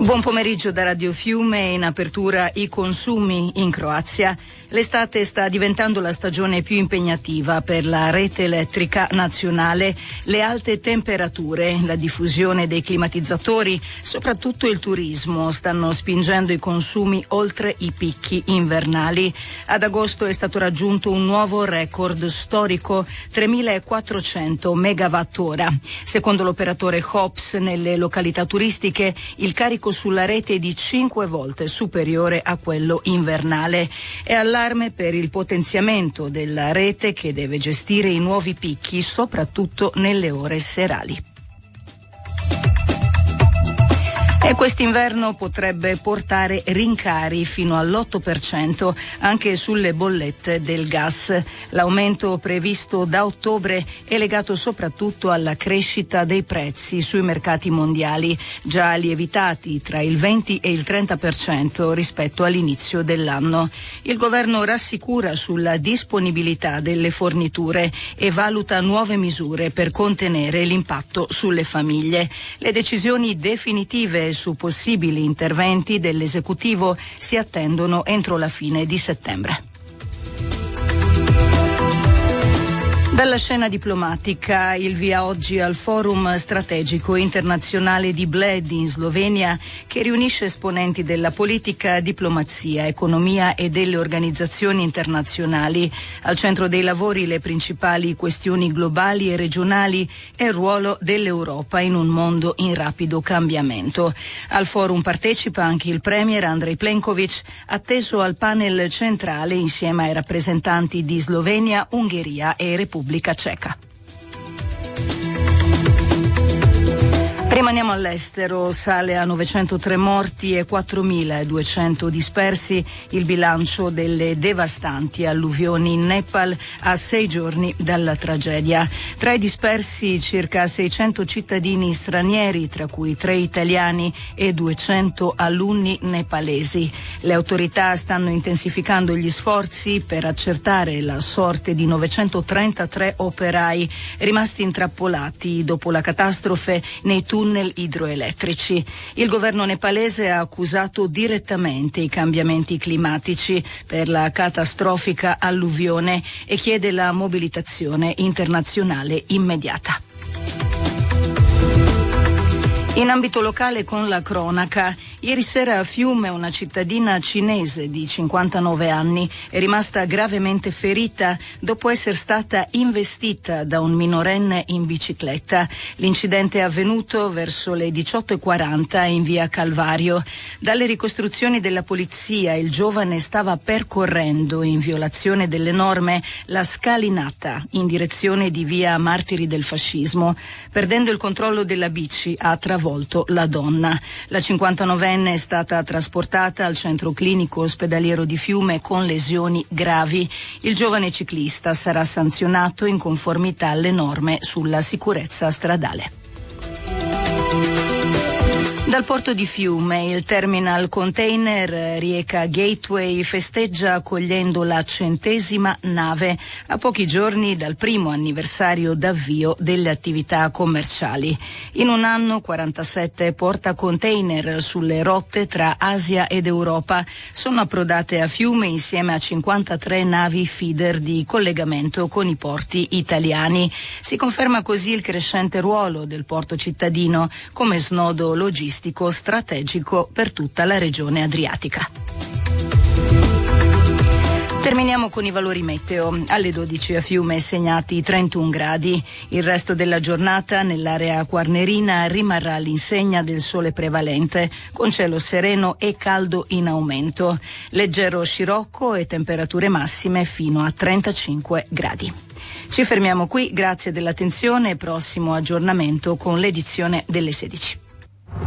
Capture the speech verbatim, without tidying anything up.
Buon pomeriggio da Radio Fiume. In apertura i consumi in Croazia. L'estate sta diventando la stagione più impegnativa per la rete elettrica nazionale. Le alte temperature, la diffusione dei climatizzatori, soprattutto il turismo, stanno spingendo i consumi oltre i picchi invernali. Ad agosto è stato raggiunto un nuovo record storico, tremilaquattrocento megawatt ora. Secondo l'operatore Hops, nelle località turistiche il carico sulla rete è di cinque volte superiore a quello invernale. È allarme per il potenziamento della rete che deve gestire i nuovi picchi, soprattutto nelle ore serali. E quest'inverno potrebbe portare rincari fino all'otto per cento anche sulle bollette del gas. L'aumento previsto da ottobre è legato soprattutto alla crescita dei prezzi sui mercati mondiali, già lievitati tra il venti e il trenta per cento rispetto all'inizio dell'anno. Il governo rassicura sulla disponibilità delle forniture e valuta nuove misure per contenere l'impatto sulle famiglie. Le decisioni definitive su possibili interventi dell'esecutivo si attendono entro la fine di settembre. Dalla scena diplomatica, il via oggi al Forum strategico internazionale di Bled in Slovenia, che riunisce esponenti della politica, diplomazia, economia e delle organizzazioni internazionali. Al centro dei lavori le principali questioni globali e regionali e il ruolo dell'Europa in un mondo in rapido cambiamento. Al forum partecipa anche il premier Andrej Plenković, atteso al panel centrale insieme ai rappresentanti di Slovenia, Ungheria e Repubblica Ceca. Rimaniamo all'estero, sale a novecentotre morti e quattromiladuecento dispersi il bilancio delle devastanti alluvioni in Nepal a sei giorni dalla tragedia. Tra i dispersi circa seicento cittadini stranieri, tra cui tre italiani e duecento alunni nepalesi. Le autorità stanno intensificando gli sforzi per accertare la sorte di novecentotrentatré operai rimasti intrappolati dopo la catastrofe nei tunnel idroelettrici. Il governo nepalese ha accusato direttamente i cambiamenti climatici per la catastrofica alluvione e chiede la mobilitazione internazionale immediata. In ambito locale con la cronaca, ieri sera a Fiume una cittadina cinese di cinquantanove anni è rimasta gravemente ferita dopo essere stata investita da un minorenne in bicicletta. L'incidente è avvenuto verso le diciotto e quaranta in via Calvario. Dalle ricostruzioni della polizia il giovane stava percorrendo in violazione delle norme la scalinata in direzione di via Martiri del Fascismo. Perdendo il controllo della bici ha travolto la donna. La cinquantanovenne è stata trasportata al centro clinico ospedaliero di Fiume con lesioni gravi. Il giovane ciclista sarà sanzionato in conformità alle norme sulla sicurezza stradale. Dal porto di Fiume il terminal container Rijeka Gateway festeggia accogliendo la centesima nave a pochi giorni dal primo anniversario d'avvio delle attività commerciali. In un anno quarantasette portacontainer sulle rotte tra Asia ed Europa sono approdate a Fiume insieme a cinquantatré navi feeder di collegamento con i porti italiani. Si conferma così il crescente ruolo del porto cittadino come snodo logistico strategico per tutta la regione adriatica. Terminiamo con i valori meteo. Alle dodici a Fiume segnati trentuno gradi. Il resto della giornata nell'area quarnerina rimarrà all'insegna del sole prevalente, con cielo sereno e caldo in aumento. Leggero scirocco e temperature massime fino a trentacinque gradi. Ci fermiamo qui, grazie dell'attenzione e prossimo aggiornamento con l'edizione delle sedici.